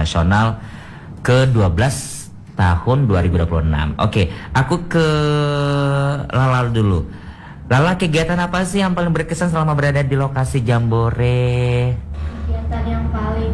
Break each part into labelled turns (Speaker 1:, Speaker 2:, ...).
Speaker 1: Nasional ke-12 tahun 2026. Oke, aku ke Lala dulu. Lala, kegiatan apa sih yang paling berkesan selama berada di lokasi Jambore?
Speaker 2: Kegiatan yang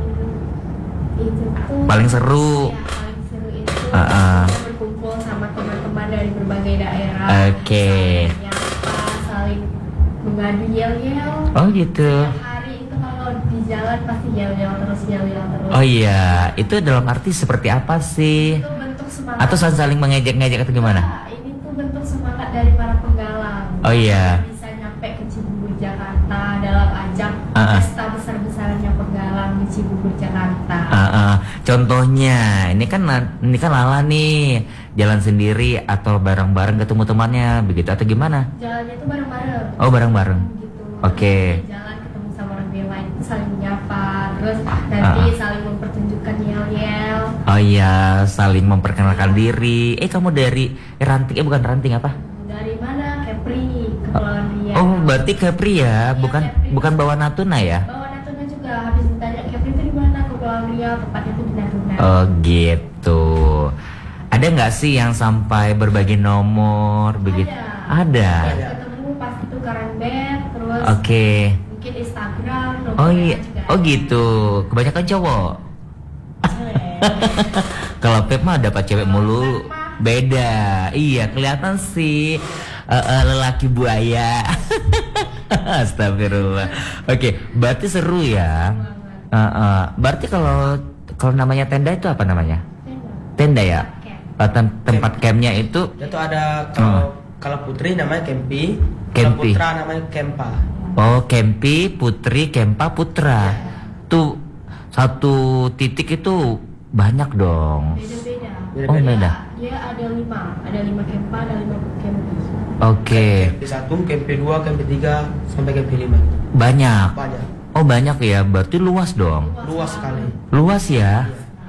Speaker 1: paling seru.
Speaker 2: Ya, paling seru itu kita berkumpul sama teman-teman dari berbagai daerah.
Speaker 1: Oke.
Speaker 2: Saling nyapa, saling mengadu yel-yel.
Speaker 1: Oh gitu.
Speaker 2: Setiap hari itu kalau di jalan pasti yel-yel terus, yel-yel terus.
Speaker 1: Oh iya, itu dalam arti seperti apa sih?
Speaker 2: Itu bentuk semangat.
Speaker 1: Atau saling mengejek-ngejek atau gimana?
Speaker 2: Nah, ini tuh bentuk semangat dari para penggalang.
Speaker 1: Oh iya.
Speaker 2: Bisa nyampe ke Cibubur Jakarta dalam ajang pesta besar-besarannya penggalang di Cibubur Jakarta.
Speaker 1: Contohnya, ini kan Lala nih jalan sendiri atau bareng-bareng ketemu temannya begitu atau gimana?
Speaker 2: Jalannya tuh bareng-bareng.
Speaker 1: Oh, bareng-bareng.
Speaker 2: Gitu.
Speaker 1: Oke.
Speaker 2: Jalan ketemu sama orang lain itu saling menyapa, terus nanti saling mempertunjukkan yel-yel.
Speaker 1: Oh iya, saling memperkenalkan diri. Kamu dari Ranting, bukan Ranting apa?
Speaker 2: Dari mana? Kepri, Kepulauan Riau.
Speaker 1: Oh, berarti Kepri ya, bukan
Speaker 2: Kepri.
Speaker 1: bukan Bawah Natuna ya?
Speaker 2: Bawah Natuna juga. Habis ditanya Kepri itu di mana? Kepulauan Riau, tepatnya itu di Natuna.
Speaker 1: Oh gitu. Ada nggak sih yang sampai berbagi nomor begitu? Ada.
Speaker 2: Yang ketemu pas itu Karambet, terus
Speaker 1: Oke.
Speaker 2: mungkin Instagram.
Speaker 1: Oh iya.
Speaker 2: juga
Speaker 1: Oh
Speaker 2: ada.
Speaker 1: gitu. Kebanyakan cowok. Kalau Pep mah dapat cewek mulu. Beda. Iya, kelihatan sih lelaki buaya. Astagfirullah. Oke, berarti seru ya. Berarti kalau namanya tenda itu apa namanya? Tenda ya. Tempat campnya itu.
Speaker 3: Itu ada kalau Putri namanya Kempi, kalau
Speaker 1: Kempi.
Speaker 3: Putra namanya Kempa.
Speaker 1: Oh, Kempi, Putri, Kempa, Putra. Tuh satu titik itu banyak dong.
Speaker 2: Beda-beda.
Speaker 1: Oh, beda.
Speaker 2: Dia ada 5 Kempa, ada 5 Kempi.
Speaker 1: Oke.
Speaker 3: Kempi 1, Kempi 2, Kempi 3 sampai Kempi 5.
Speaker 1: Banyak.
Speaker 3: Banyak.
Speaker 1: Oh, banyak ya. Berarti luas dong.
Speaker 3: Luas sekali.
Speaker 1: Luas ya.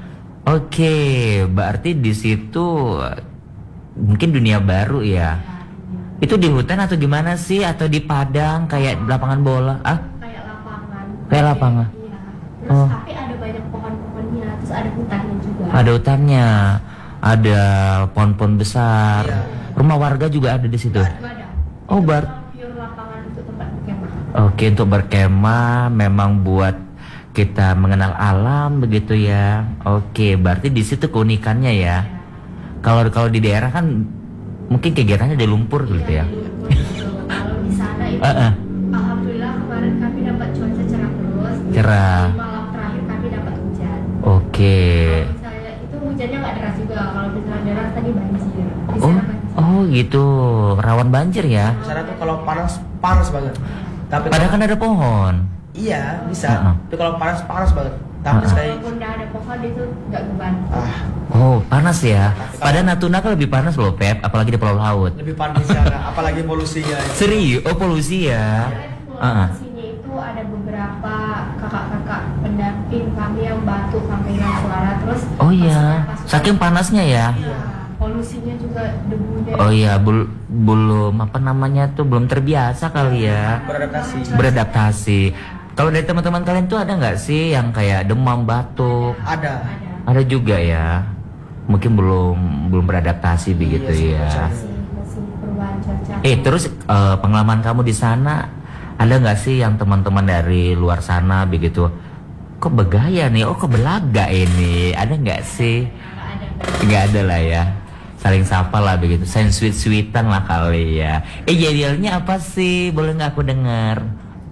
Speaker 1: Oke, berarti di situ mungkin dunia baru ya. Itu di hutan atau gimana sih? Atau di padang kayak lapangan bola?
Speaker 2: Kayak lapangan.
Speaker 1: Kayak lapangan.
Speaker 2: Iya. Terus tapi ada banyak pohon-pohonnya, terus ada hutannya juga.
Speaker 1: Ada hutannya, ada pohon-pohon besar.
Speaker 3: Iya.
Speaker 1: Rumah warga juga ada di situ.
Speaker 2: Ada.
Speaker 1: Oh,
Speaker 2: Itu memang pure lapangan untuk tempat berkemah.
Speaker 1: Oke, untuk berkemah memang buat kita mengenal alam begitu ya. Oke, berarti di situ keunikannya ya. Kalau di daerah kan mungkin kegiatannya di lumpur gitu ya.
Speaker 2: Kalau di sana itu alhamdulillah kemarin kami dapat cuaca cerah terus.
Speaker 1: Cerah.
Speaker 2: Di malam terakhir kami dapat hujan.
Speaker 1: Oke.
Speaker 2: Kalau misalnya itu hujannya nggak deras juga. Kalau misalnya deras tadi banjir. Di sana banjir.
Speaker 1: Oh gitu, rawan banjir ya.
Speaker 3: Di sana tuh kalau panas banget. Tapi
Speaker 1: Padahal kan ada pohon.
Speaker 3: iya bisa. Tapi kalau panas banget. Tapi sekali
Speaker 2: Walaupun udah ada pohon itu nggak kebantu.
Speaker 1: Oh, panas ya. Padahal Natuna kan lebih panas loh, Pep, apalagi di Pulau Laut.
Speaker 3: lebih panas di sana, apalagi polusinya.
Speaker 1: Serius? Oh, polusi ya.
Speaker 2: Di sini itu ada beberapa kakak-kakak pendamping kami yang batuk sampai hilang suara terus.
Speaker 1: Oh iya,
Speaker 2: pas
Speaker 1: saking panasnya ya.
Speaker 2: Iya, polusinya juga debunya.
Speaker 1: Oh iya, belum apa namanya tuh belum terbiasa kali ya. Beradaptasi. Kalau dari teman-teman kalian tuh ada nggak sih yang kayak demam, batuk?
Speaker 3: Ada.
Speaker 1: Ada juga ya. Mungkin belum beradaptasi begitu ya.
Speaker 2: Masih perubahan cuaca.
Speaker 1: Terus pengalaman kamu di sana ada nggak sih yang teman-teman dari luar sana begitu? Kok begaya nih? Oh, kok belaga ini? Ada nggak sih? Nggak ada lah ya. Saling sapa lah begitu. Saling sweet-sweetan lah kali ya. Jadinya apa sih? Boleh nggak aku dengar?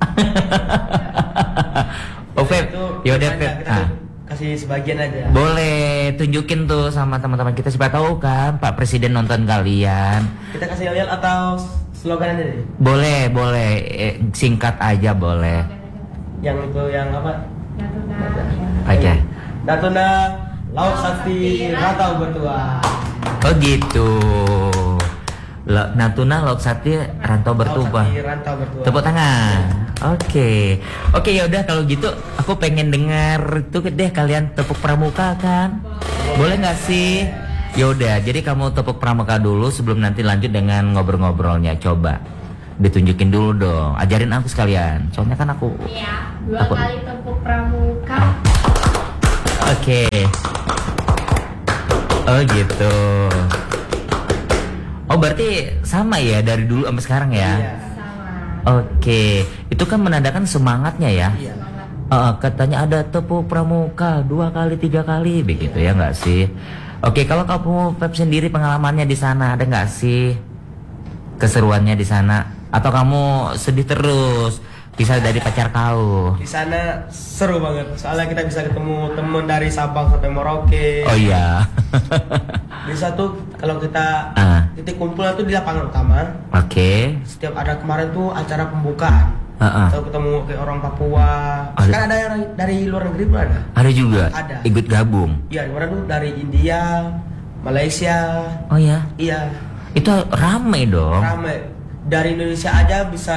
Speaker 1: Oh, Feb, yaudah Feb.
Speaker 3: Kasih sebagian aja.
Speaker 1: Boleh tunjukin tuh sama teman-teman kita, siapa tahu kan Pak Presiden nonton kalian.
Speaker 3: Kita kasih lihat atau slogan aja deh.
Speaker 1: Boleh, singkat aja boleh.
Speaker 3: Yang itu yang apa?
Speaker 2: Natuna.
Speaker 1: Oke.
Speaker 3: Natuna, Laut Sakti, Rantau Bertuah.
Speaker 1: Oh gitu. Natuna, Laut Sakti, Rantau Bertuah.
Speaker 3: Rantau Bertuah.
Speaker 1: Tepuk tangan. Oke, ya udah kalau gitu aku pengen dengar tuh deh kalian tepuk pramuka kan? Boleh nggak sih? Ya udah, jadi kamu tepuk pramuka dulu sebelum nanti lanjut dengan ngobrol-ngobrolnya. Coba ditunjukin dulu dong. Ajarin aku sekalian. Soalnya kan aku.
Speaker 2: Iya, 2 kali tepuk pramuka.
Speaker 1: Oke. Oh gitu. Oh berarti sama ya dari dulu sampai sekarang ya?
Speaker 3: Iya.
Speaker 2: Sama.
Speaker 1: Oke, itu kan menandakan semangatnya ya.
Speaker 3: Iya.
Speaker 1: Katanya ada tepuk pramuka 2 kali 3 kali begitu ya nggak sih? Oke, kalau kamu Pep sendiri pengalamannya di sana ada nggak sih keseruannya di sana? Atau kamu sedih terus bisa dari pacar kau?
Speaker 3: Di sana seru banget. Soalnya kita bisa ketemu temen dari Sabang sampai Merauke.
Speaker 1: Oh iya.
Speaker 3: Bisa tuh kalau kita
Speaker 1: Ah.
Speaker 3: titik kumpulnya tuh di lapangan utama.
Speaker 1: Oke.
Speaker 3: Setiap ada kemarin tuh acara pembukaan. Atau ketemu kayak orang Papua.
Speaker 1: Ada.
Speaker 3: Kan ada yang dari luar negeri pun ada.
Speaker 1: Ada juga.
Speaker 3: Ada.
Speaker 1: Ikut gabung.
Speaker 3: Iya, kemarin tuh dari India, Malaysia.
Speaker 1: Oh ya.
Speaker 3: Iya,
Speaker 1: Itu rame dong.
Speaker 3: ramai. Dari Indonesia aja bisa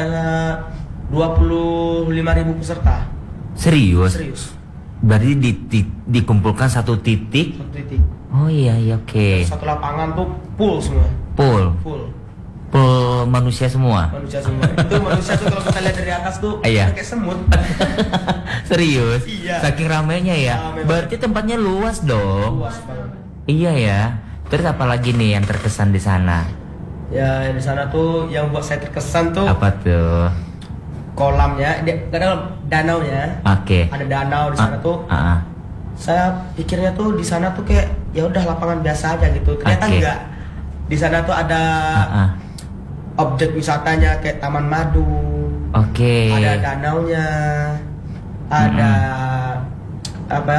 Speaker 3: 25.000 peserta.
Speaker 1: Serius.
Speaker 3: Serius.
Speaker 1: Berarti dikumpulkan satu titik.
Speaker 3: Satu titik.
Speaker 1: Oh iya iya oke.
Speaker 3: Satu lapangan tuh full semua.
Speaker 1: Full manusia semua.
Speaker 3: Manusia semua. Itu manusia tuh kalau kita lihat dari atas tuh
Speaker 1: Iya.
Speaker 3: kayak semut.
Speaker 1: Serius.
Speaker 3: Iya.
Speaker 1: Saking ramainya ya.
Speaker 3: Rame
Speaker 1: Berarti tempatnya luas dong.
Speaker 3: Luas banget.
Speaker 1: Iya ya. Terus apa lagi nih yang terkesan di sana?
Speaker 3: Ya di sana tuh yang buat saya terkesan tuh
Speaker 1: Apa tuh?
Speaker 3: kolamnya, danaunya.
Speaker 1: Oke.
Speaker 3: Ada danau di sana tuh. Saya pikirnya tuh di sana tuh kayak ya udah lapangan biasa aja gitu. Ternyata
Speaker 1: Oke.
Speaker 3: enggak. Di sana tuh ada objek wisatanya kayak Taman Madu.
Speaker 1: Oke.
Speaker 3: Ada danaunya. Ada apa?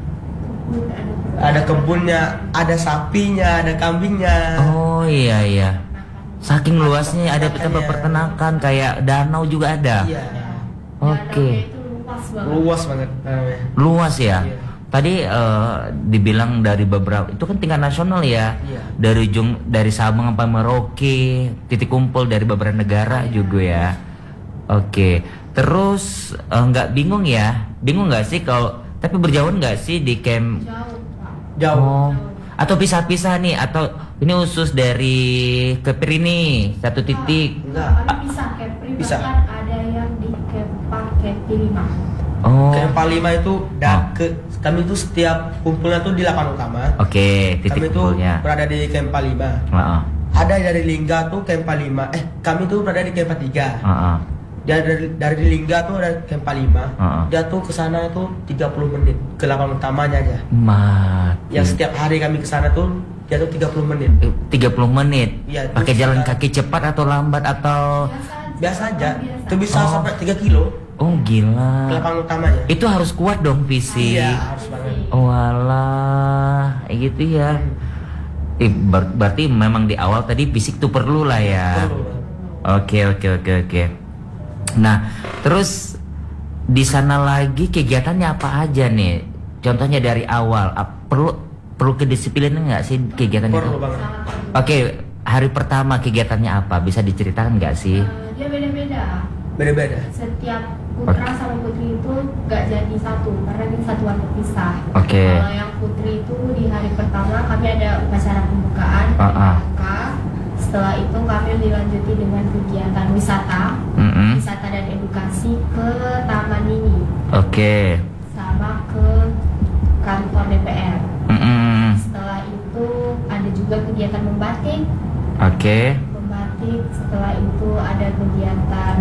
Speaker 3: Ada kebunnya, ada sapinya, ada kambingnya.
Speaker 1: Oh iya iya. Saking luasnya ada tempat
Speaker 3: Makanya.
Speaker 1: peternakan kayak danau juga ada.
Speaker 3: Iya.
Speaker 1: Oke.
Speaker 2: Danaunya itu luas banget.
Speaker 3: Luas banget danaunya.
Speaker 1: Luas ya.
Speaker 3: Iya.
Speaker 1: Tadi dibilang dari beberapa itu kan tingkat nasional ya.
Speaker 3: Iya.
Speaker 1: Dari Sabang sampai Merauke, titik kumpul dari beberapa negara juga ya. Oke. Terus nggak bingung ya? Bingung nggak sih kalau tapi berjauhan nggak sih di camp?
Speaker 2: Jauh, Pak.
Speaker 3: Jauh.
Speaker 1: Oh. Atau pisah-pisah nih atau ini khusus dari Kepri ini satu titik.
Speaker 3: Enggak.
Speaker 2: Kami bisa Kepri,
Speaker 3: Bisa.
Speaker 2: bahkan ada yang di Kepri 5.
Speaker 1: Oh.
Speaker 3: Camp 5 itu kami itu setiap kumpulnya tuh di lapangan utama.
Speaker 1: Oke, titik
Speaker 3: Kami tuh
Speaker 1: kumpulnya.
Speaker 3: berada di camp 5.
Speaker 1: Heeh.
Speaker 3: Ada dari Lingga tuh camp 5. Kami tuh berada di camp 3.
Speaker 1: Heeh.
Speaker 3: Dia dari Lingga tuh ada camp 5. Dia tuh ke sana tuh 30 menit ke lapangan utamanya aja.
Speaker 1: Mati.
Speaker 3: Yang setiap hari kami ke sana tuh dia tuh 30 menit.
Speaker 1: 30 menit.
Speaker 3: Iya, itu
Speaker 1: Pakai jalan
Speaker 3: sekitar-
Speaker 1: kaki cepat atau lambat atau
Speaker 3: Biasa aja. Itu bisa
Speaker 1: Oh.
Speaker 3: sampai 3 kilo
Speaker 1: oh
Speaker 3: ke
Speaker 1: gila.
Speaker 3: lapangan utamanya.
Speaker 1: Itu harus kuat dong fisik.
Speaker 3: Iya, harus banget.
Speaker 1: Oh alah, gitu ya. Berarti memang di awal tadi fisik tuh perlu lah ya.
Speaker 3: Perlu.
Speaker 1: Oke. Nah, terus di sana lagi kegiatannya apa aja nih? Contohnya dari awal, perlu kedisiplinan nggak sih kegiatan
Speaker 3: Perlu
Speaker 1: itu?
Speaker 3: banget.
Speaker 1: Oke, hari pertama kegiatannya apa? Bisa diceritakan nggak sih?
Speaker 2: Dia beda-beda.
Speaker 3: Beda-beda.
Speaker 2: Setiap putra sama putri itu gak jadi satu karena ini satuan terpisah.
Speaker 1: Oke.
Speaker 2: Kalau yang putri itu di hari pertama kami ada upacara pembukaan, pembuka. Setelah itu kami dilanjuti dengan kegiatan wisata, wisata dan edukasi ke Taman Mini,
Speaker 1: Oke.
Speaker 2: sama ke kantor DPR. Setelah itu ada juga kegiatan membatik.
Speaker 1: Oke.
Speaker 2: Membatik. Setelah itu ada kegiatan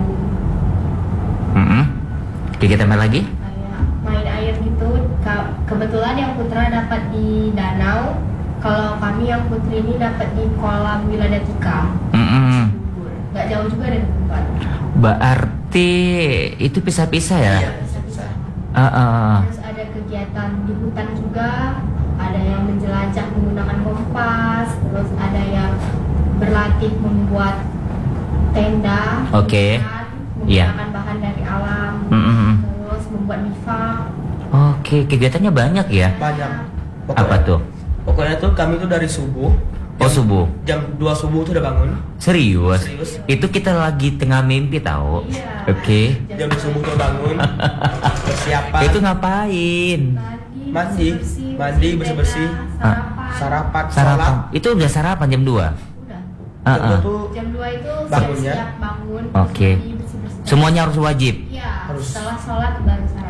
Speaker 1: Kegiatan apa lagi?
Speaker 2: kayak main air gitu. Kebetulan yang putra dapat di danau, kalau kami yang putri ini dapat di kolam Wiladatika. Gak jauh juga dari tempat.
Speaker 1: Berarti itu pisah-pisah ya?
Speaker 3: Iya, bisa.
Speaker 2: Terus ada kegiatan di hutan juga, ada yang menjelajah menggunakan kompas, terus ada yang berlatih membuat tenda,
Speaker 1: Oke. Iya.
Speaker 2: menggunakan bahan dari alam, terus membuat bivak.
Speaker 1: Oke, kegiatannya banyak ya?
Speaker 3: Banyak.
Speaker 1: Apa tuh?
Speaker 3: Pokoknya tuh kami tuh dari subuh.
Speaker 1: Oh subuh.
Speaker 3: Jam 2 subuh tuh udah bangun.
Speaker 1: Serius?
Speaker 3: Serius.
Speaker 1: Itu kita lagi tengah mimpi tahu.
Speaker 2: Iya.
Speaker 1: Oke.
Speaker 3: Jam 2 subuh tuh bangun. Persiapan.
Speaker 1: Itu ngapain?
Speaker 3: Mandi, bersih-bersih.
Speaker 2: sarapan.
Speaker 3: Sarapan.
Speaker 1: Itu udah sarapan jam 2?
Speaker 2: Udah.
Speaker 3: Jam 2 tuh
Speaker 2: Jam 2 itu
Speaker 3: Bangunnya.
Speaker 2: siap-siap bangun.
Speaker 1: Oke.
Speaker 2: mandi, bersih-bersih.
Speaker 1: Semuanya harus wajib.
Speaker 2: Iya,
Speaker 3: Harus.
Speaker 2: setelah sholat baru sarapan.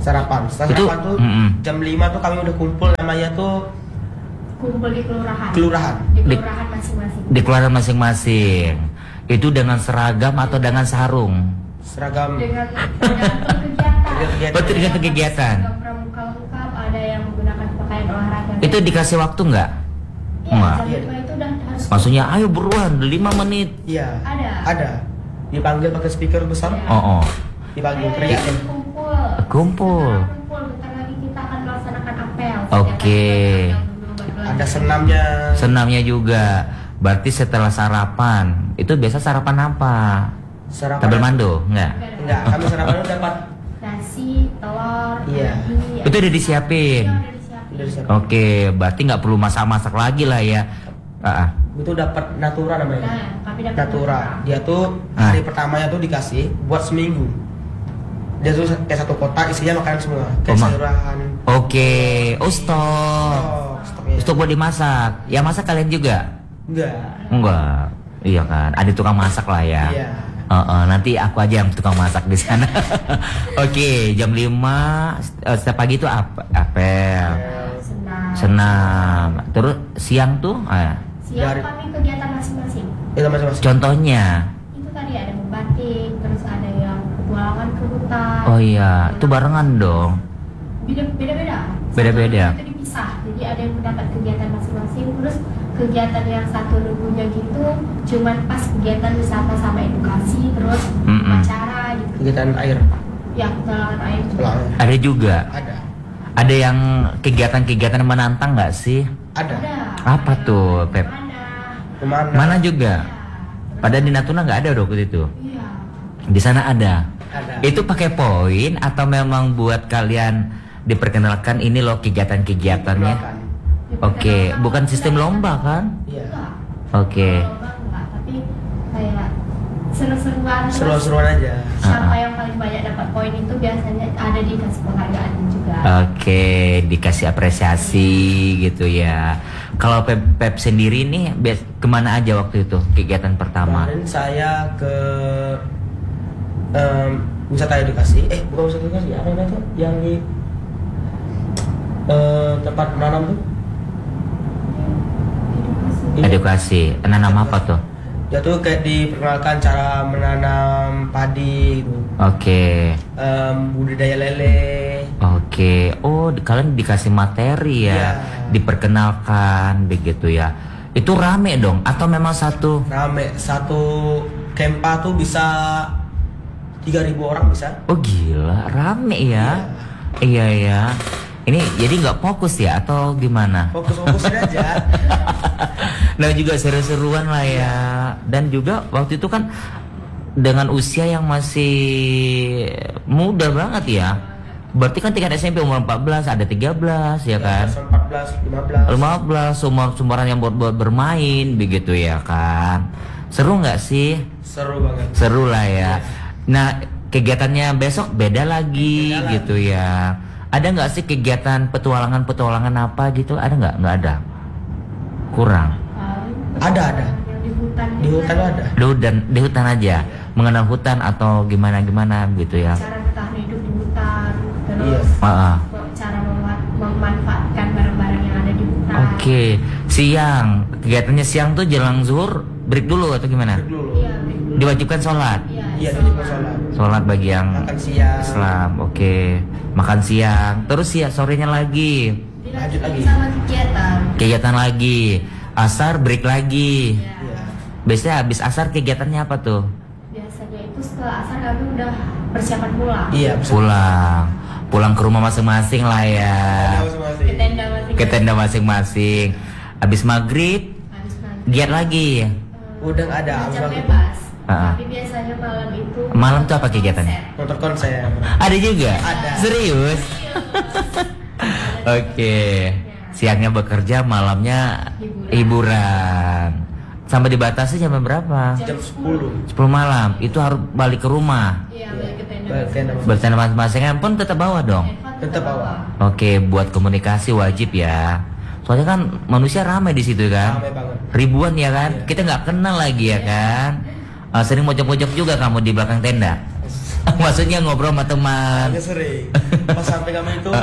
Speaker 3: Sarapan. Setelah
Speaker 1: Itu,
Speaker 3: sarapan tuh jam 5 tuh kami udah kumpul, namanya tuh
Speaker 2: Kumpul di kelurahan.
Speaker 3: Kelurahan.
Speaker 2: Di kelurahan masing-masing.
Speaker 1: Di kelurahan masing-masing. Itu dengan seragam atau dengan sarung?
Speaker 3: Seragam.
Speaker 2: Dengan tergantung kegiatan.
Speaker 1: Oh, tergantung kegiatan.
Speaker 2: Seragam pramuka lengkap, ada yang menggunakan pakaian olahraga.
Speaker 1: Itu dikasih waktu nggak?
Speaker 2: Iya,
Speaker 1: Nggak.
Speaker 2: jam 5 itu udah harus.
Speaker 1: Maksudnya ayo buruan 5 menit.
Speaker 3: Iya.
Speaker 2: Ada.
Speaker 3: Dipanggil pakai speaker besar.
Speaker 2: Iya.
Speaker 1: Oh.
Speaker 3: Dipanggil
Speaker 2: Ayo,
Speaker 3: teriak.
Speaker 2: kumpul.
Speaker 1: Kumpul.
Speaker 2: Kumpul. Bentar lagi kita akan melaksanakan apel.
Speaker 1: Oke.
Speaker 3: Ada senamnya.
Speaker 1: Senamnya juga. Berarti setelah sarapan, itu biasa sarapan apa?
Speaker 3: Sarapan.
Speaker 1: Tabel mando? Enggak.
Speaker 3: Enggak, kami sarapan tuh dapat
Speaker 2: nasi, telur,
Speaker 3: Iya.
Speaker 2: mie,
Speaker 1: Itu udah disiapin.
Speaker 2: Iya, udah disiapin.
Speaker 3: udah disiapin.
Speaker 1: Oke, berarti nggak perlu masak-masak lagi lah ya.
Speaker 3: Itu dapat natura namanya.
Speaker 2: Nah, kami dapat
Speaker 3: Natura. Dia tuh hari pertamanya tuh dikasih buat seminggu. Dia tuh kayak satu kotak isinya makanan semua, kayak sayuran.
Speaker 1: Oke, oh stok.
Speaker 3: Stoknya.
Speaker 1: Stok buat dimasak. Yang masak kalian juga? Enggak. Iya kan, ada tukang masak lah ya.
Speaker 3: Iya.
Speaker 1: Nanti aku aja yang tukang masak di sana. Oke, jam 5 setiap pagi itu apel. Senam. Terus siang tuh?
Speaker 2: Siang kami kegiatan masing-masing.
Speaker 3: Itu masing-masing.
Speaker 1: Contohnya?
Speaker 2: Itu tadi ada membatik, terus ada yang petualangan ke hutan.
Speaker 1: Oh iya, itu barengan dong.
Speaker 2: Beda-beda.
Speaker 1: Beda-beda.
Speaker 2: Itu dipisah. Jadi ada yang mendapat kegiatan masing-masing. Terus kegiatan yang satu minggunya gitu, cuman pas kegiatan wisata sama edukasi, terus acara gitu.
Speaker 3: Kegiatan air.
Speaker 2: Ya, petualangan air juga.
Speaker 1: Ada juga.
Speaker 3: Ada.
Speaker 1: Ada yang kegiatan-kegiatan menantang nggak sih?
Speaker 3: Ada.
Speaker 1: Apa tuh, Pep?
Speaker 3: Kemana?
Speaker 1: Mana juga? Padahal di Natuna nggak ada waktu itu.
Speaker 2: Iya.
Speaker 1: Di sana ada.
Speaker 3: Ada.
Speaker 1: Itu pakai poin atau memang buat kalian diperkenalkan ini loh kegiatan-kegiatannya?
Speaker 3: Makan.
Speaker 1: Oke, bukan sistem lomba kan?
Speaker 3: Iya.
Speaker 1: Oke.
Speaker 2: Lomba enggak, tapi kayak seru-seruan. terus
Speaker 3: Seru-seruan aja.
Speaker 2: Siapa yang paling banyak dapat poin itu biasanya ada dikasih penghargaan juga.
Speaker 1: Oke, dikasih apresiasi gitu ya. Kalau Pep sendiri nih kemana aja waktu itu kegiatan pertama?
Speaker 3: Kemarin saya ke wisata edukasi. Bukan wisata edukasi, apa namanya tuh? Yang di tempat menanam tuh?
Speaker 1: Edukasi. Nanam apa tuh?
Speaker 3: Dia tuh kayak diperkenalkan cara menanam padi gitu.
Speaker 1: Oke.
Speaker 3: Budidaya lele.
Speaker 1: Oke. Oh, kalian dikasih materi ya,
Speaker 3: Iya.
Speaker 1: diperkenalkan begitu ya. Itu rame dong atau memang satu?
Speaker 3: Rame, satu kempa tuh bisa 3.000 orang bisa.
Speaker 1: Oh gila, rame ya. Iya ya. Ini jadi nggak fokus ya atau gimana?
Speaker 3: Fokus-fokusin aja.
Speaker 1: Nah juga seru-seruan lah ya. Dan juga waktu itu kan dengan usia yang masih muda banget ya. Berarti kan tingkat SMP umur 14, ada 13 ya kan?
Speaker 3: 14, 15.
Speaker 1: 15 sumuran yang buat bermain begitu ya kan. Seru nggak sih?
Speaker 3: Seru banget.
Speaker 1: Seru lah ya. Nah kegiatannya besok beda lagi gitu ya. Ada nggak sih kegiatan petualangan apa gitu? Ada nggak? Nggak ada. Kurang.
Speaker 3: Ada.
Speaker 2: Yang di hutan.
Speaker 3: Di hutan ada.
Speaker 1: Di hutan aja. Mengenal hutan atau gimana gitu ya.
Speaker 2: Cara bertahan hidup di hutan.
Speaker 3: Iya.
Speaker 2: Terus cara memanfaatkan barang-barang yang ada di hutan.
Speaker 1: Oke. Siang. Kegiatannya siang tuh jelang zuhur break dulu atau gimana?
Speaker 3: Break dulu.
Speaker 2: Iya, break dulu.
Speaker 1: Diwajibkan sholat.
Speaker 3: Iya, di sholat.
Speaker 1: Sholat bagi yang
Speaker 3: Makan siang.
Speaker 1: Islam. Oke. Makan siang. Terus ya sorenya lagi.
Speaker 3: Lanjut lagi.
Speaker 2: Sama kegiatan.
Speaker 1: Kegiatan lagi. Asar break lagi.
Speaker 2: Iya.
Speaker 1: Biasanya habis asar kegiatannya apa tuh?
Speaker 2: Biasanya itu setelah asar kami udah persiapan pulang.
Speaker 3: Iya,
Speaker 1: Pulang ke rumah masing-masing lah ya.
Speaker 2: Ke tenda masing-masing.
Speaker 1: Ke tenda masing-masing. Habis maghrib
Speaker 2: Habis maghrib.
Speaker 1: giat lagi.
Speaker 3: Udah nggak ada.
Speaker 2: Macam
Speaker 3: Abis
Speaker 2: bebas.
Speaker 1: Ah.
Speaker 2: Tapi biasanya malam itu.
Speaker 1: Malam tuh apa kegiatannya?
Speaker 3: nonton konser.
Speaker 1: Ada juga?
Speaker 3: Ada.
Speaker 1: Serius? Oke. Siangnya bekerja, malamnya hiburan. Sampai dibatasi jam berapa?
Speaker 3: Jam 10.
Speaker 1: 10 malam. Itu harus balik ke rumah.
Speaker 2: Iya, balik ke tenda.
Speaker 3: Balik ke tenda.
Speaker 1: Bertanda masing-masing pun tetap bawa dong.
Speaker 3: Tetap bawa.
Speaker 1: Oke, buat komunikasi wajib ya. Soalnya kan manusia ramai di situ kan.
Speaker 3: Ramai banget.
Speaker 1: Ribuan ya kan. Kita nggak kenal lagi ya kan. Sering mojok-mojok juga kamu di belakang tenda. Maksudnya ngobrol sama teman.
Speaker 3: Agak sering. Pas sampai kami itu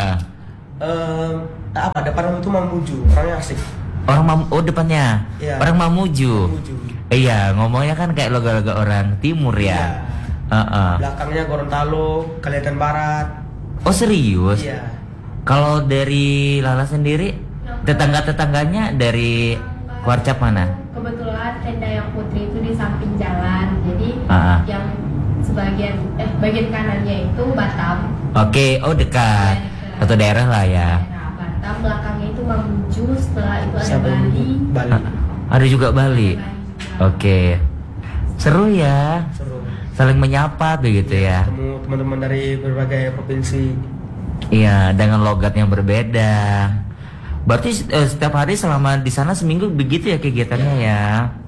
Speaker 3: depan itu Mamuju, orangnya asik.
Speaker 1: Depannya.
Speaker 3: Iya.
Speaker 1: Orang Mamuju.
Speaker 3: Mamuju.
Speaker 1: Iya, ngomongnya kan kayak logo-logo orang timur ya.
Speaker 3: Iya. Belakangnya Gorontalo, Kalimantan Barat.
Speaker 1: Oh serius?
Speaker 3: Iya.
Speaker 1: Kalau dari Lala sendiri, tetangga-tetangganya dari Kuarcap mana?
Speaker 2: Kebetulan tenda yang Putri itu di samping jalan, jadi yang bagian kanannya itu Batam.
Speaker 1: Oke, dekat. Satu daerah lah ya.
Speaker 2: Nah, Batam, belakangnya itu Mamuju, setelah itu ada Bali.
Speaker 1: Ada juga Bali. Oke. Seru ya.
Speaker 3: Seru.
Speaker 1: Saling menyapa begitu ya.
Speaker 3: Ketemu teman-teman dari berbagai provinsi.
Speaker 1: Iya, dengan logat yang berbeda. Berarti setiap hari selama di sana seminggu begitu ya kegiatannya ya.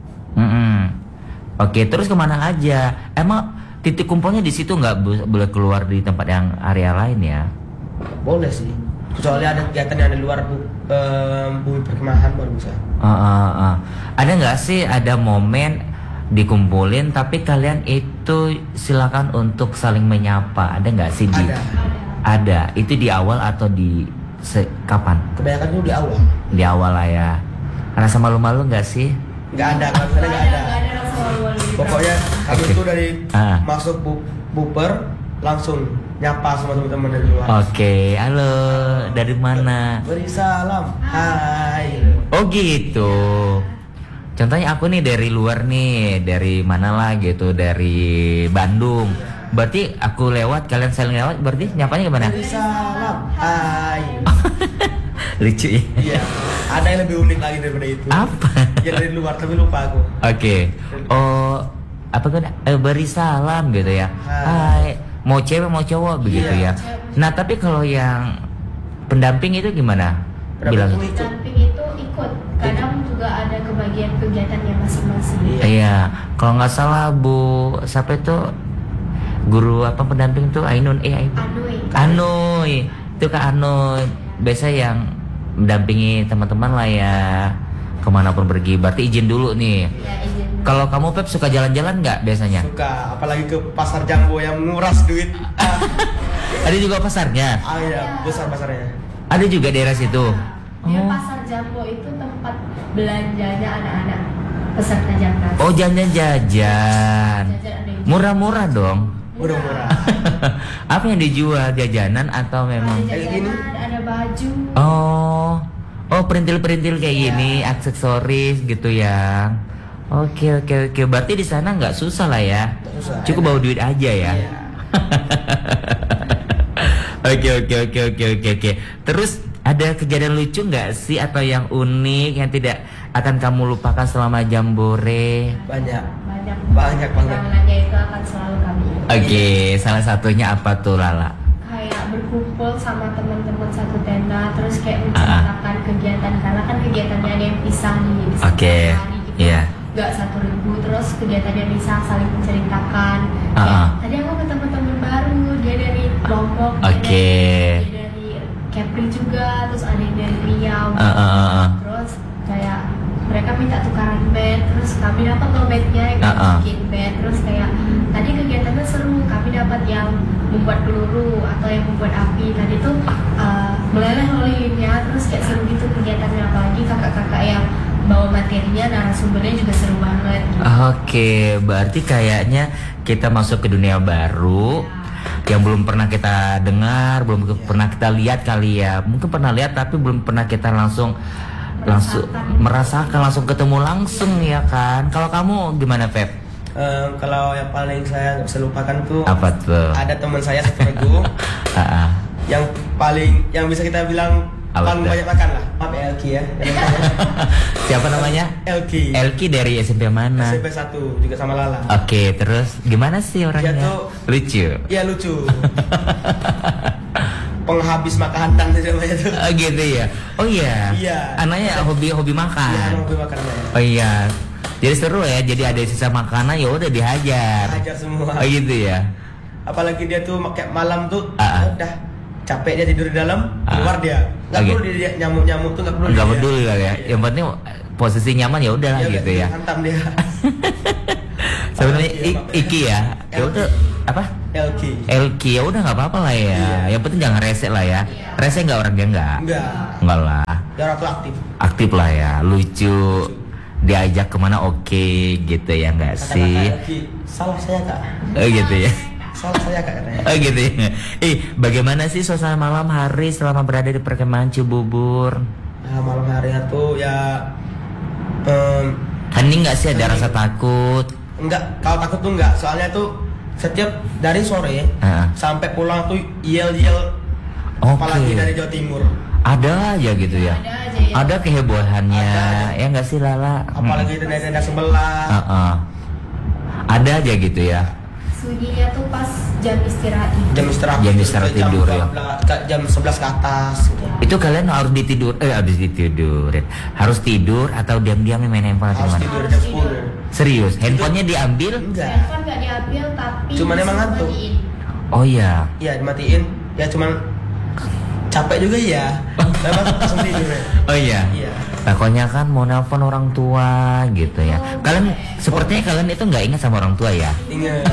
Speaker 1: Oke, terus kemana aja? Emang titik kumpulnya di situ nggak boleh keluar di tempat yang area lain ya?
Speaker 3: Boleh sih. Kecuali ada kegiatan yang di luar bumi perkemahan baru bisa.
Speaker 1: Ada nggak sih ada momen dikumpulin tapi kalian itu silakan untuk saling menyapa? Ada nggak sih? Ada. Itu di awal atau di kapan?
Speaker 3: Kebanyakan itu di awal.
Speaker 1: Di awal lah ya. Rasa malu-malu nggak sih?
Speaker 3: Nggak ada, kalau misalnya nggak ada.
Speaker 2: Rasa malu-malu.
Speaker 3: Pokoknya kami itu dari masuk buper langsung nyapa sama teman-teman dari luar.
Speaker 1: Oke, halo, dari mana?
Speaker 3: Beri salam, hai.
Speaker 1: Oh gitu. Contohnya aku nih dari luar nih, dari mana lah gitu, dari Bandung. Berarti aku lewat, kalian saling lewat, berarti nyapanya gimana?
Speaker 3: Beri salam, hai.
Speaker 1: Lucu ya?
Speaker 3: Iya, ada yang lebih unik lagi daripada itu.
Speaker 1: Apa?
Speaker 3: Ya dari luar, tapi lupa aku.
Speaker 1: Oke. Apa kan? Beri salam gitu ya. Hai. Mau cewek mau cowok begitu ya. Nah tapi kalau yang pendamping itu gimana?
Speaker 2: Pendamping itu ikut. Kadang juga ada kebagian kegiatannya masing-masing.
Speaker 1: Iya. Kalau nggak salah Bu, siapa itu guru apa pendamping tuh Ainun? Anoy. Itu Kak Anoy. Biasa yang mendampingi teman-teman lah ya. Kemanapun pergi. Berarti izin dulu nih.
Speaker 2: Ya, izin.
Speaker 1: Kalau kamu Pep suka jalan-jalan nggak biasanya?
Speaker 3: Suka, apalagi ke pasar Jambo yang nguras duit.
Speaker 1: Ada juga pasarnya?
Speaker 3: Iya, besar pasarnya.
Speaker 1: Ada juga daerah situ?
Speaker 2: Dia pasar Jambo itu tempat belanjanya anak-anak peserta Jakarta.
Speaker 1: Oh, jajan. Murah-murah dong?
Speaker 3: Murah-murah.
Speaker 1: Apa yang dijual, jajanan atau memang?
Speaker 2: Ada jajanan, ada baju.
Speaker 1: Oh, perintil-perintil kayak gini, aksesoris gitu ya. Oke. Berarti di sana nggak susah lah ya.
Speaker 3: Susah.
Speaker 1: Cukup bawa duit aja ya. Oke. Terus ada kejadian lucu nggak sih atau yang unik yang tidak akan kamu lupakan selama Jambore?
Speaker 3: Banyak.
Speaker 2: Kenangannya itu akan selalu kami.
Speaker 1: Oke, salah satunya apa tuh Lala?
Speaker 2: Kayak berkumpul sama teman-teman satu tenda, terus kayak menceritakan kegiatan karena kan kegiatannya ada yang pisah nih.
Speaker 1: Oke. Iya.
Speaker 2: Gak 1.000, terus kegiatannya bisa saling menceritakan. Tadi aku ketemu teman baru, dia dari Lombok, dia dari Kepri juga, terus ada yang dari Riau. Terus kayak mereka minta tukaran bed, terus kami dapat loh bednya yang bikin bed, terus kayak tadi kegiatannya seru, kami dapat yang membuat peluru atau yang membuat api. Tadi tuh meleleh lilinnya, terus kayak seru gitu kegiatannya, apalagi kakak-kakak yang bawa materinya, narasumbernya juga seru banget gitu.
Speaker 1: Oke, berarti kayaknya kita masuk ke dunia baru yang belum pernah kita dengar, belum pernah kita lihat kali ya. Mungkin pernah lihat tapi belum pernah kita langsung merasakan, langsung ketemu langsung ya kan. Kalau kamu gimana Pep?
Speaker 3: Kalau yang paling saya nggak bisa lupakan tuh
Speaker 1: apa tuh?
Speaker 3: Ada teman saya satu regu yang bisa kita bilang paling banyak makan lah. Maaf Elki ya.
Speaker 1: Siapa namanya? Elki dari SMP mana?
Speaker 3: SMP 1 juga sama Lala.
Speaker 1: Oke, terus gimana sih orangnya?
Speaker 3: Dia tuh
Speaker 1: lucu.
Speaker 3: Iya lucu. Penghabis makanan namanya tuh.
Speaker 1: Oh gitu ya. Oh iya.
Speaker 3: Iya.
Speaker 1: Anaknya hobi makan.
Speaker 3: Iya, hobi makan.
Speaker 1: Oh iya. Jadi seru ya. Jadi ada sisa makanan ya udah dihajar.
Speaker 3: Hajar semua.
Speaker 1: Oh gitu ya.
Speaker 3: Apalagi dia tuh kayak malam tuh udah capek dia tidur di dalam, keluar dia. Nggak perlu dia nyamuk tuh nggak perlu.
Speaker 1: Nggak peduli lah ya. Yang penting posisi nyaman ya udah gitu ya.
Speaker 3: Hantam dia.
Speaker 1: Sebenarnya Iki ya. Ya udah apa? LQ ya udah nggak apa-apa lah ya. Yang penting jangan rese lah ya. Rese nggak orang dia nggak lah.
Speaker 3: Dia orang tuh
Speaker 1: aktif lah ya, lucu. Diajak kemana oke gitu ya nggak sih?
Speaker 3: Salah saya kak.
Speaker 1: Gitu ya.
Speaker 3: Salah saya kak katanya.
Speaker 1: Gitu ya. Bagaimana sih suasana malam hari selama berada di perkemahan Cibubur?
Speaker 3: Nah, malam hari itu ya
Speaker 1: hening nggak sih, ada rasa takut?
Speaker 3: Enggak, kalau takut tuh enggak. Soalnya tuh setiap dari sore sampai pulang tuh yel-yel. Apalagi dari Jawa Timur.
Speaker 1: Ada aja gitu ya. Ada kehebohannya. Ya nggak sih Lala?
Speaker 3: Apalagi dari daerah sebelah.
Speaker 1: Ada aja gitu ya.
Speaker 2: Sunyinya tuh pas jam istirahat
Speaker 1: tidur ya.
Speaker 3: Jam 11 ke atas gitu.
Speaker 1: Itu kalian harus ditidurin. Harus tidur atau diam-diam main handphone atau
Speaker 3: gimana?
Speaker 1: Tidur
Speaker 3: jam 10.
Speaker 1: Serius? Handphonenya diambil?
Speaker 3: Enggak.
Speaker 2: Handphone enggak diambil tapi
Speaker 3: cuman emang ngantuk.
Speaker 1: Oh iya.
Speaker 3: Iya, dimatiin. Ya cuman capek juga ya. Langsung tidur.
Speaker 1: Oh iya. Pokoknya kan mau nelpon orang tua gitu ya. Kalian sepertinya kalian itu nggak ingat sama orang tua ya?
Speaker 3: Ingat.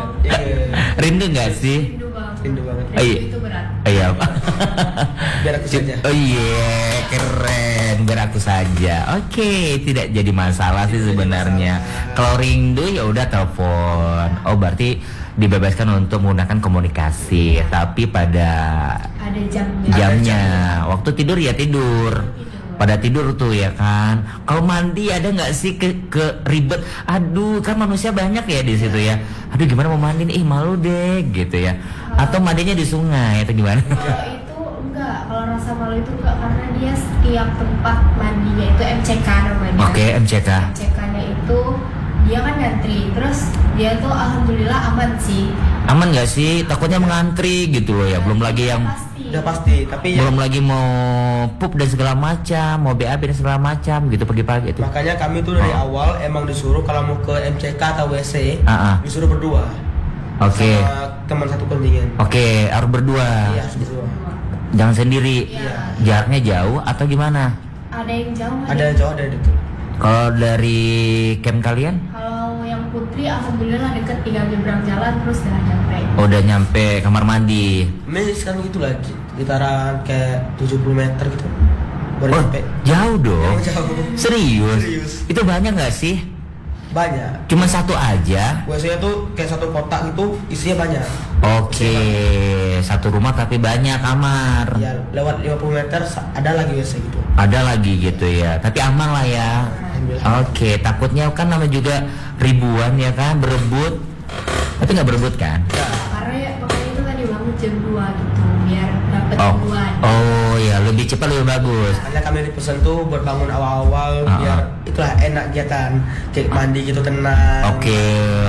Speaker 1: Rindu nggak sih?
Speaker 3: Rindu banget.
Speaker 2: Itu berat.
Speaker 1: Iya.
Speaker 3: Biar aku saja.
Speaker 1: Oh iya, keren. Biar aku saja. Oke, tidak jadi masalah sih sebenarnya. Kalau rindu ya udah telepon. Oh berarti dibebaskan untuk menggunakan komunikasi, tapi pada
Speaker 2: ada
Speaker 1: jamnya. Waktu tidur ya tidur. Pada tidur tuh ya kan. Kalau mandi ada nggak sih ke ribet? Aduh, kan manusia banyak ya di situ ya. Aduh, gimana mau mandi nih? Malu deh gitu ya. Atau mandinya di sungai atau gimana?
Speaker 2: Kalau itu enggak, kalau rasa malu itu enggak, karena dia setiap tempat mandinya itu MCK namanya.
Speaker 1: Oke, MCK.
Speaker 2: MCK-nya itu dia kan ngantri, terus dia tuh alhamdulillah aman sih.
Speaker 1: Aman nggak sih? Takutnya mengantri gitu loh ya. Belum lagi yang
Speaker 3: udah pasti, tapi
Speaker 1: belum lagi mau pup dan segala macam, mau BAB dan segala macam gitu pagi-pagi itu.
Speaker 3: Makanya kami tuh dari awal emang disuruh kalau mau ke MCK atau WC disuruh berdua.
Speaker 1: Oke.
Speaker 3: Sama teman satu kontingen.
Speaker 1: Oke, harus berdua.
Speaker 3: Iya, harus berdua.
Speaker 1: Jangan sendiri.
Speaker 2: Iya.
Speaker 1: Jaraknya jauh atau gimana?
Speaker 2: Ada yang jauh,
Speaker 3: ada yang jauh, ada yang dekat.
Speaker 1: Kalau dari camp kalian?
Speaker 2: Kalau yang Putri alhamdulillah deket, tinggal nyebrang jalan terus udah nyampe.
Speaker 1: Oh, udah nyampe kamar mandi.
Speaker 3: Sekarang gitu lagi, sekitaran kayak 70 meter gitu. Baru nyampe.
Speaker 1: Jauh dong.
Speaker 3: Jauh.
Speaker 1: Serius? Itu banyak nggak sih?
Speaker 3: Banyak.
Speaker 1: Cuma satu aja?
Speaker 3: WC-nya tuh kayak satu kotak gitu, isinya banyak.
Speaker 1: Oke, satu rumah tapi banyak kamar.
Speaker 3: Ya, lewat 50 meter ada lagi WC gitu.
Speaker 1: Ada lagi gitu ya, tapi aman lah ya. Oke, takutnya kan namanya juga ribuan ya kan, berebut. Tapi nggak berebut kan?
Speaker 2: Karena ya makanya itu kan dibangun jam 2 gitu, biar dapat ribuan.
Speaker 1: Oh ya, lebih cepat lebih bagus.
Speaker 3: Karena kami dipesan tuh buat bangun awal-awal biar itulah enak kegiatan, kayak mandi gitu tenang.
Speaker 1: Oke.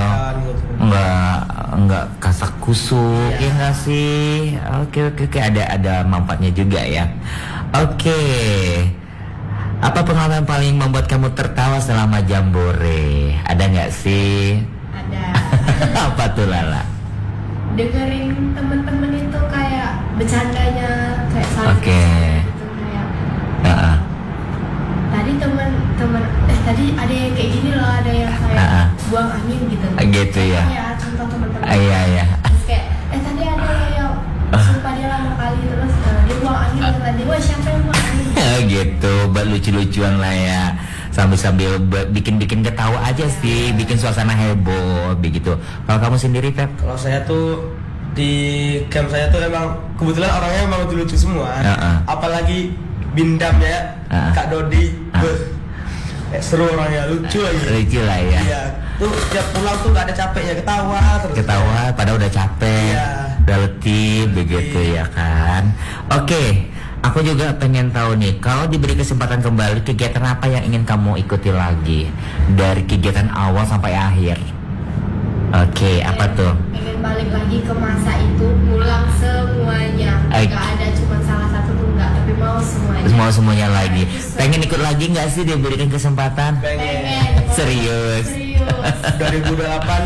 Speaker 1: Enggak kasak kusuk ya nggak sih? Oke, ada manfaatnya juga ya. Oke. Apa pengalaman paling membuat kamu tertawa selama jambore? Ada nggak sih?
Speaker 2: Ada.
Speaker 1: Apa tuh Lala?
Speaker 2: Dengerin temen-temen itu kayak bercandanya kayak saling gitu kayak. Tadi tadi ada yang kayak gini loh, ada yang kayak buang angin gitu.
Speaker 1: Gitu ya.
Speaker 2: Ya, contoh temen-temen.
Speaker 1: Iya.
Speaker 2: Terus kayak tadi ada yang sumpah dia lama kali terus dia buang angin tadi. Wah, siapa yang buang angin?
Speaker 1: Gitu, buat lucu-lucuan lah ya. Sambil bikin ketawa aja sih, bikin suasana heboh begitu. Kalau kamu sendiri, Pep?
Speaker 3: Kalau saya tuh di camp saya tuh emang kebetulan orangnya emang lucu semua. Apalagi Bindam ya, Kak Dodi, seru orangnya, lucu aja.
Speaker 1: Lucu lah ya.
Speaker 3: Iya, tuh setiap pulang tuh gak ada capeknya, ketawa terus.
Speaker 1: Ketawa, padahal udah capek, udah letih, begitu ya kan. Oke. Aku juga pengen tahu nih, kalau diberi kesempatan kembali, kegiatan apa yang ingin kamu ikuti lagi dari kegiatan awal sampai akhir? Oke, apa tuh?
Speaker 2: Pengen balik lagi ke masa itu, pulang semuanya. Gak ada cuma salah satu tuh enggak, tapi mau semuanya.
Speaker 1: Mau semuanya lagi. Pengen ikut lagi nggak sih diberikan kesempatan?
Speaker 3: Pengen.
Speaker 1: Serius.
Speaker 3: 2028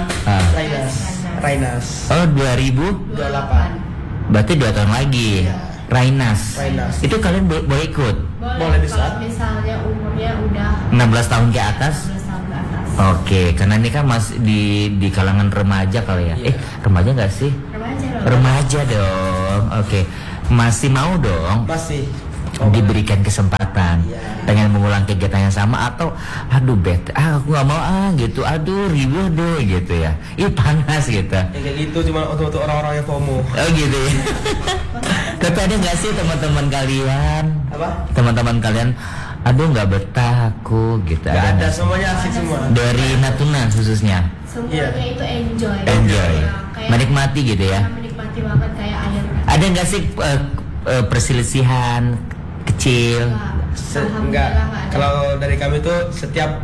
Speaker 3: Rainas.
Speaker 1: Oh, 2028. Berarti 2 tahun lagi. Rainas. Itu kalian boleh ikut?
Speaker 2: Boleh bisa. Kalau misalnya umurnya udah
Speaker 1: 16 tahun ke atas.
Speaker 2: 16 tahun ke atas.
Speaker 1: Oke, karena ini kan masih di kalangan remaja kali ya. Remaja nggak sih? Remaja dong. Oke, masih mau dong?
Speaker 3: Masih.
Speaker 1: Diberikan kesempatan, pengen mengulang kegiatan yang sama atau aduh bete, aku nggak mau gitu, aduh ribut deh gitu ya, panas gitu.
Speaker 3: Kayak gitu cuma untuk orang-orang yang FOMO.
Speaker 1: Oh gitu ya. Tapi ada nggak sih teman-teman kalian?
Speaker 3: Apa?
Speaker 1: Teman-teman kalian, aduh nggak betah aku gitu.
Speaker 3: Gak ada, semuanya asik semua.
Speaker 1: Dari Natuna khususnya.
Speaker 2: Semuanya itu enjoy.
Speaker 1: Menikmati gitu ya.
Speaker 2: Menikmati banget kayak air.
Speaker 1: Ada nggak sih perselisihan kecil?
Speaker 3: Enggak. Kalau dari kami tuh setiap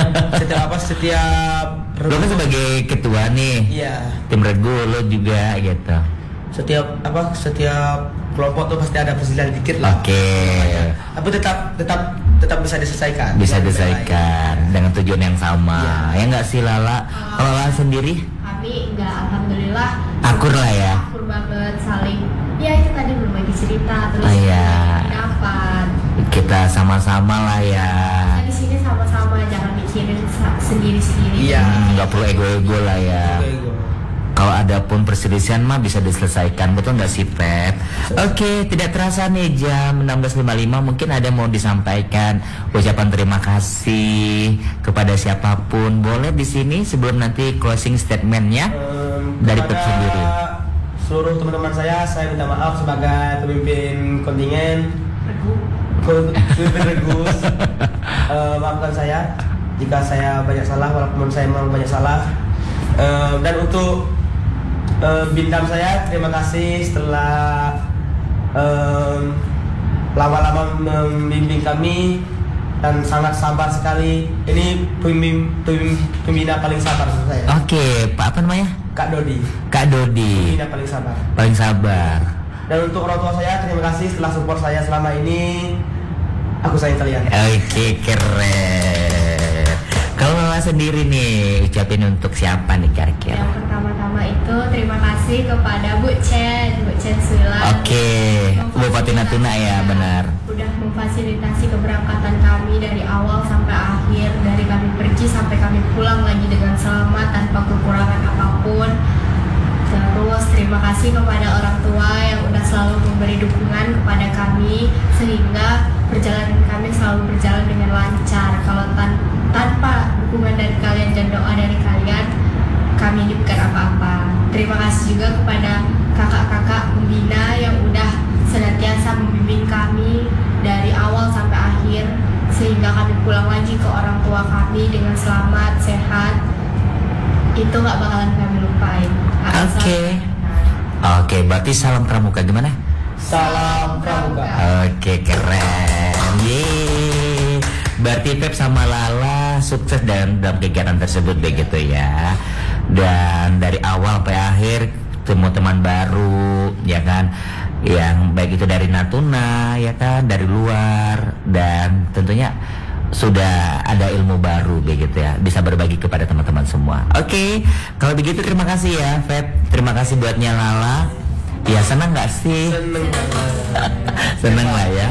Speaker 1: lo kan sebagai ketua nih.
Speaker 3: Iya.
Speaker 1: Tim regu lo juga gitu.
Speaker 3: Setiap kelompok tuh pasti ada perselisihan dikit lah.
Speaker 1: Oke.
Speaker 3: Tapi tetap bisa diselesaikan.
Speaker 1: Bisa diselesaikan dengan tujuan yang sama. Ya enggak sih Lala? Kalau Lala sendiri?
Speaker 2: Kami enggak, alhamdulillah.
Speaker 1: Akur lah ya.
Speaker 2: Akur banget, saling. Ya itu tadi belum lagi cerita terus dapat.
Speaker 1: Kita sama-sama lah ya.
Speaker 2: Kita di sini sama-sama, jangan mikirin sendiri-sendiri.
Speaker 3: Iya.
Speaker 1: Nggak perlu ego-ego lah ya. Kalau ada pun perselisihan mah bisa diselesaikan, betul nggak sih Pep? Oke, tidak terasa nih jam 16.55, mungkin ada mau disampaikan ucapan terima kasih kepada siapapun. Boleh di sini sebelum nanti closing statementnya dari Pep sendiri.
Speaker 3: Seluruh teman-teman saya minta maaf sebagai pemimpin kontingen. Pemimpin Regus. Maafkan saya jika saya banyak salah, walaupun saya memang banyak salah. Dan untuk bintang saya, terima kasih setelah lama-lama membimbing kami dan sangat sabar sekali. Ini pembina paling sabar menurut saya.
Speaker 1: Oke, Pak apa namanya? Kak Dodi.
Speaker 3: Pembina paling sabar.
Speaker 1: Paling sabar.
Speaker 3: Dan untuk orang tua saya, terima kasih setelah support saya selama ini. Aku sayang kalian.
Speaker 1: Oke, keren. Kalau Lala sendiri nih, ucapin untuk siapa nih kira-kira?
Speaker 2: Yang pertama-tama itu terima kasih kepada Bu Chen Suilan.
Speaker 1: Oke, Bupati Natuna ya, benar.
Speaker 2: Udah memfasilitasi keberangkatan kami dari awal sampai akhir, dari kami pergi sampai kami pulang lagi dengan selamat tanpa kekurangan apapun. Terus terima kasih kepada orang tua yang udah selalu memberi dukungan kepada kami sehingga perjalanan kami selalu berjalan dengan lancar. Kalau tanpa dukungan dari kalian dan doa dari kalian, kami ini bukan apa-apa. Terima kasih juga kepada kakak-kakak pembina yang udah senantiasa membimbing kami dari awal sampai akhir sehingga kami pulang lagi ke orang tua kami dengan selamat, sehat. Itu gak bakalan kami lupain.
Speaker 1: Oke, berarti salam pramuka gimana?
Speaker 3: Salam pramuka.
Speaker 1: Oke, keren. Yeay. Berarti Pep sama Lala sukses dalam kegiatan tersebut begitu ya. Dan dari awal sampai akhir temu teman baru ya kan, yang baik itu dari Natuna ya kan, dari luar, dan tentunya sudah ada ilmu baru begitu ya, bisa berbagi kepada teman-teman semua. Oke, kalau begitu terima kasih ya Pep, terima kasih buatnya Lala. Ya senang nggak sih? Senang lah ya.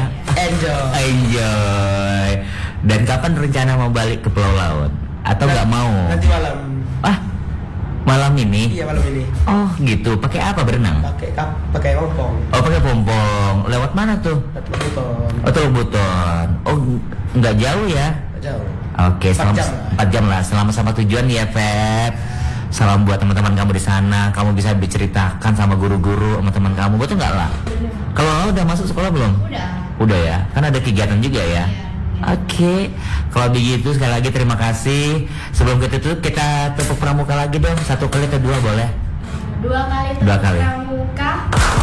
Speaker 1: Enjoy. Dan kapan rencana mau balik ke Pulau Laut? Atau nggak mau?
Speaker 3: Nanti malam.
Speaker 1: Malam ini?
Speaker 3: Iya, malam ini.
Speaker 1: Oh gitu, pakai apa berenang?
Speaker 3: Pakai pompong.
Speaker 1: Oh, pakai pompong. Lewat mana tuh? Teluk Buton. Oh, nggak jauh ya?
Speaker 3: Nggak jauh.
Speaker 1: Oke, 4 jam lah. Selamat sampai tujuan ya, Pep. Salam buat teman-teman kamu di sana. Kamu bisa diceritakan sama guru-guru, sama teman kamu. Betul nggak lah? Kalau lo udah masuk sekolah belum? Udah ya? Kan ada kegiatan juga ya? Oke, kalau begitu sekali lagi terima kasih. Sebelum kita tutup, kita tepuk pramuka lagi dong. 1 kali atau 2 boleh?
Speaker 2: 2 kali tepuk pramuka.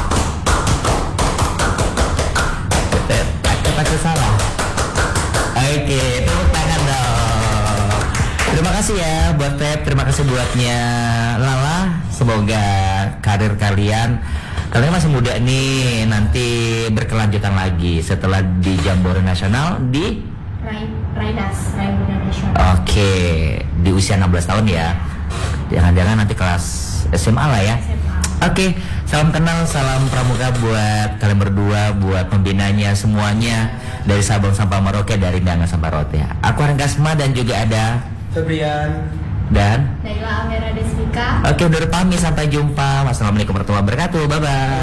Speaker 1: Takut salah. Oke, tepuk tangan dong. Terima kasih ya buat Pep, terima kasih buatnya Lala. Semoga karir kalian masih muda nih, nanti berkelanjutan lagi setelah di Jambore Nasional di
Speaker 2: Rainas Nasional.
Speaker 1: Oke, di usia 16 tahun ya. Jangan-jangan nanti kelas SMA lah ya. Oke, salam kenal, salam pramuka buat kalian berdua, buat pembinanya semuanya dari Sabang sampai Merauke, dari Dangan sampai Rote. Aku Rangkasma dan juga ada
Speaker 3: Febrian,
Speaker 1: dan
Speaker 2: Naila Amera Desvika.
Speaker 1: oke, undur pamit, sampai jumpa. Wassalamualaikum warahmatullahi wabarakatuh. Bye bye.